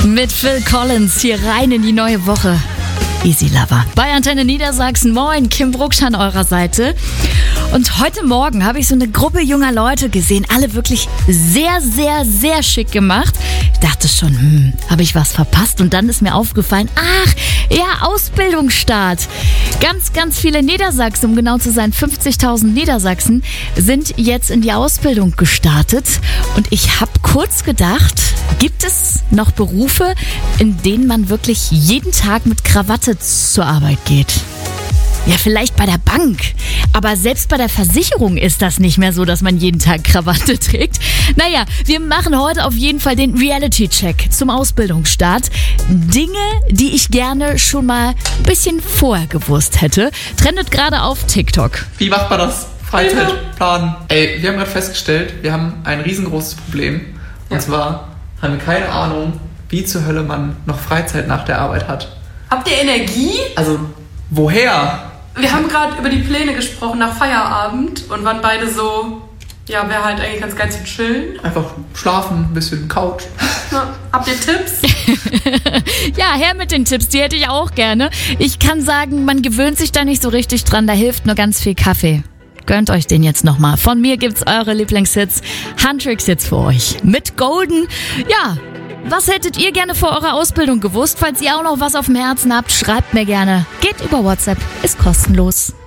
Mit Phil Collins hier rein in die neue Woche. Easy Lover. Bei Antenne Niedersachsen. Moin, Kim Brucksch an eurer Seite. Und heute Morgen habe ich so eine Gruppe junger Leute gesehen. Alle wirklich sehr, sehr, sehr schick gemacht. Ich dachte schon, habe ich was verpasst? Und dann ist mir aufgefallen, Ausbildungsstart. Ganz, ganz viele Niedersachsen, um genau zu sein, 50.000 Niedersachsen sind jetzt in die Ausbildung gestartet. Und ich habe kurz gedacht, gibt es noch Berufe, in denen man wirklich jeden Tag mit Krawatte zur Arbeit geht? Ja, vielleicht bei der Bank. Aber selbst bei der Versicherung ist das nicht mehr so, dass man jeden Tag Krawatte trägt. Naja, wir machen heute auf jeden Fall den Reality-Check zum Ausbildungsstart. Dinge, die ich gerne schon mal ein bisschen vorher gewusst hätte. Trendet gerade auf TikTok. Wie macht man das? Freizeitplan. Wir haben gerade festgestellt, wir haben ein riesengroßes Problem. Und zwar haben wir keine Ahnung, wie zur Hölle man noch Freizeit nach der Arbeit hat. Habt ihr Energie? Also, woher? Wir haben gerade über die Pläne gesprochen nach Feierabend und waren beide so, ja, wäre halt eigentlich ganz geil zu chillen. Einfach schlafen, ein bisschen Couch. Na, habt ihr Tipps? Ja, her mit den Tipps, die hätte ich auch gerne. Ich kann sagen, man gewöhnt sich da nicht so richtig dran, da hilft nur ganz viel Kaffee. Gönnt euch den jetzt nochmal. Von mir gibt's eure Lieblingshits, Handtricks-Hits für euch. Mit Golden, ja. Was hättet ihr gerne vor eurer Ausbildung gewusst? Falls ihr auch noch was auf dem Herzen habt, schreibt mir gerne. Geht über WhatsApp, ist kostenlos.